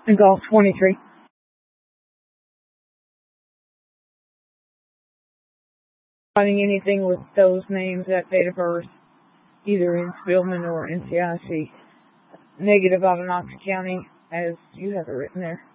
And golf 23. Finding anything with those names, that date of birth, either in Spillman or NCIC. Negative out of Knox County, as you have it written there.